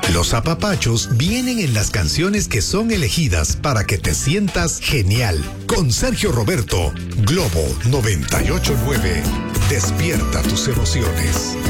Los apapachos vienen en las canciones que son elegidas para que te sientas genial. Con Sergio Roberto, Globo 98.9. Despierta tus emociones.